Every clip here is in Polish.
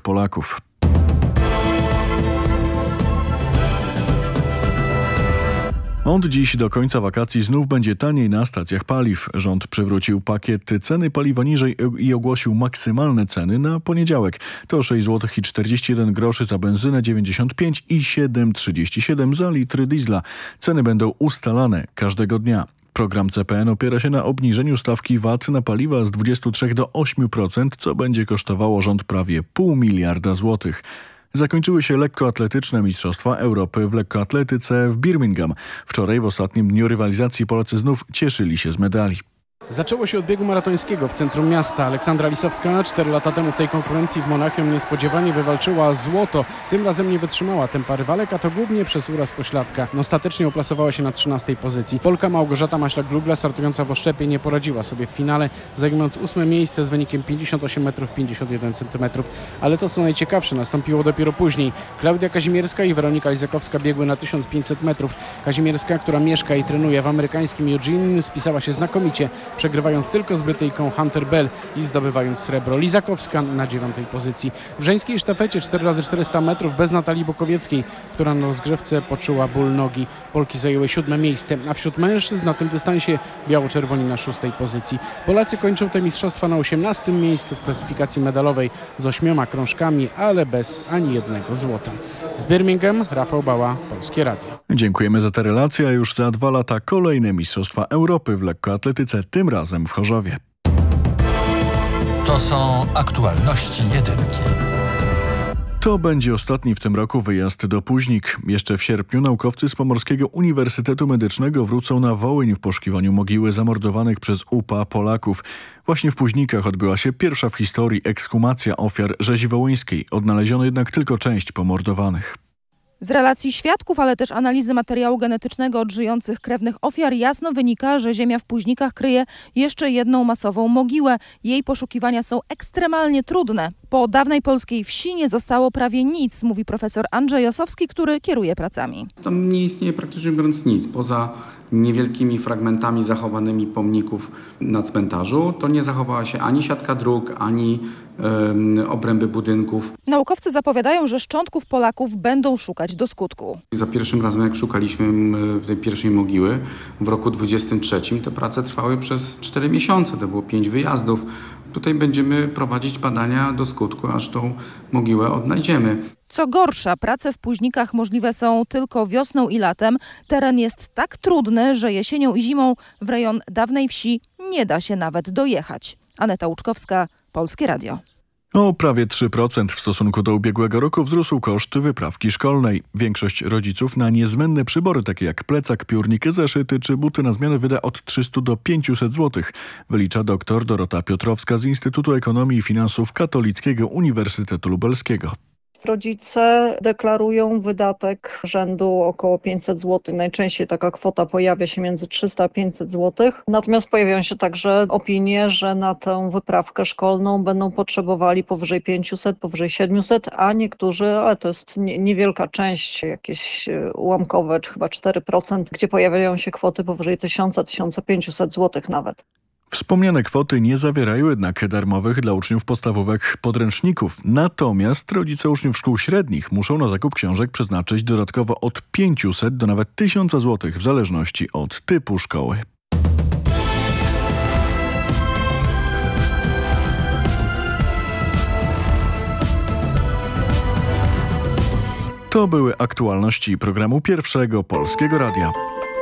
Polaków. Od dziś do końca wakacji znów będzie taniej na stacjach paliw. Rząd przywrócił pakiet ceny paliwa niżej i ogłosił maksymalne ceny na poniedziałek. To 6,41 zł za benzynę 95 i 7,37 za litr diesla. Ceny będą ustalane każdego dnia. Program CPN opiera się na obniżeniu stawki VAT na paliwa z 23 do 8%, co będzie kosztowało rząd prawie 0,5 miliarda złotych. Zakończyły się lekkoatletyczne Mistrzostwa Europy w lekkoatletyce w Birmingham. Wczoraj w ostatnim dniu rywalizacji Polacy znów cieszyli się z medali. Zaczęło się od biegu maratońskiego w centrum miasta. Aleksandra Lisowska 4 lata temu w tej konkurencji w Monachium niespodziewanie wywalczyła złoto. Tym razem nie wytrzymała tempa rywalek, a to głównie przez uraz pośladka. Ostatecznie uplasowała się na 13 pozycji. Polka Małgorzata Maślak-Glugla, startująca w oszczepie, nie poradziła sobie w finale, zajmując 8. miejsce z wynikiem 58 metrów 51 centymetrów. Ale to, co najciekawsze, nastąpiło dopiero później. Klaudia Kazimierska i Weronika Lizakowska biegły na 1500 metrów. Kazimierska, która mieszka i trenuje w amerykańskim Eugene, spisała się znakomicie, przegrywając tylko z Brytyjką Hunter Bell i zdobywając srebro. Lizakowska na 9. pozycji. W żeńskiej sztafecie 4x400 metrów bez Natalii Bokowieckiej, która na rozgrzewce poczuła ból nogi. Polki zajęły 7. miejsce, a wśród mężczyzn na tym dystansie biało-czerwoni na 6. pozycji. Polacy kończą te mistrzostwa na 18. miejscu w klasyfikacji medalowej z 8 krążkami, ale bez ani jednego złota. Z Birmingham, Rafał Bała, Polskie Radio. Dziękujemy za tę relację, a już za 2 lata kolejne Mistrzostwa Europy w lekkoatletyce, tym razem w Chorzowie. To są aktualności jedynki. To będzie ostatni w tym roku wyjazd do Późnik. Jeszcze w sierpniu naukowcy z Pomorskiego Uniwersytetu Medycznego wrócą na Wołyń w poszukiwaniu mogiły zamordowanych przez UPA Polaków. Właśnie w Późnikach odbyła się pierwsza w historii ekshumacja ofiar rzezi wołyńskiej. Odnaleziono jednak tylko część pomordowanych. Z relacji świadków, ale też analizy materiału genetycznego od żyjących krewnych ofiar jasno wynika, że ziemia w Późnikach kryje jeszcze jedną masową mogiłę. Jej poszukiwania są ekstremalnie trudne. Po dawnej polskiej wsi nie zostało prawie nic, mówi profesor Andrzej Osowski, który kieruje pracami. Tam nie istnieje praktycznie mówiąc nic. Poza niewielkimi fragmentami zachowanymi pomników na cmentarzu, to nie zachowała się ani siatka dróg, ani obręby budynków. Naukowcy zapowiadają, że szczątków Polaków będą szukać do skutku. Za pierwszym razem, jak szukaliśmy tej pierwszej mogiły w roku 23, te prace trwały przez 4 miesiące. To było 5 wyjazdów. Tutaj będziemy prowadzić badania do skutku, aż tą mogiłę odnajdziemy. Co gorsza, prace w Późnikach możliwe są tylko wiosną i latem. Teren jest tak trudny, że jesienią i zimą w rejon dawnej wsi nie da się nawet dojechać. Aneta Łuczkowska, Polskie Radio. O prawie 3% w stosunku do ubiegłego roku wzrósł koszt wyprawki szkolnej. Większość rodziców na niezbędne przybory takie jak plecak, piórnik, zeszyty czy buty na zmianę wyda od 300 do 500 zł, wylicza dr Dorota Piotrowska z Instytutu Ekonomii i Finansów Katolickiego Uniwersytetu Lubelskiego. Rodzice deklarują wydatek rzędu około 500 zł. Najczęściej taka kwota pojawia się między 300 a 500 zł. Natomiast pojawiają się także opinie, że na tę wyprawkę szkolną będą potrzebowali powyżej 500, powyżej 700, a niektórzy, ale to jest niewielka część, jakieś ułamkowe, czy chyba 4%, gdzie pojawiają się kwoty powyżej 1000-1500 zł nawet. Wspomniane kwoty nie zawierają jednak darmowych dla uczniów podstawówek podręczników. Natomiast rodzice uczniów szkół średnich muszą na zakup książek przeznaczyć dodatkowo od 500 do nawet 1000 zł w zależności od typu szkoły. To były aktualności programu Pierwszego Polskiego Radia.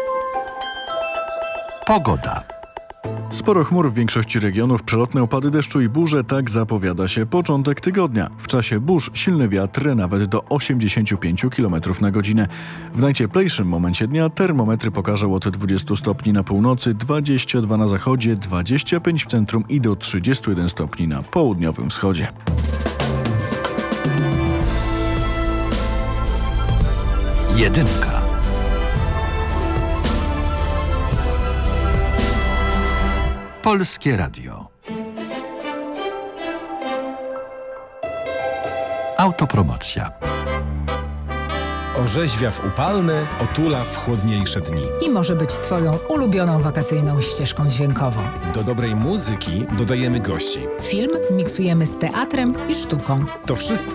Pogoda. Sporo chmur w większości regionów, przelotne opady deszczu i burze, tak zapowiada się początek tygodnia. W czasie burz silny wiatr nawet do 85 km na godzinę. W najcieplejszym momencie dnia termometry pokażą od 20 stopni na północy, 22 na zachodzie, 25 w centrum i do 31 stopni na południowym wschodzie. Jedynka. Polskie Radio. Autopromocja. Orzeźwia w upalne, otula w chłodniejsze dni. I może być Twoją ulubioną wakacyjną ścieżką dźwiękową. Do dobrej muzyki dodajemy gości. Film miksujemy z teatrem i sztuką. To wszystko